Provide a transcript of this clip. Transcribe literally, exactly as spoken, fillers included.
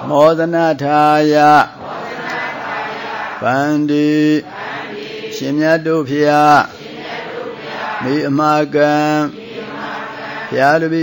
မောဒနာထာယဗန္တိရှင်မြတ်တို့ဖျားမိအမကံဖျားတပိ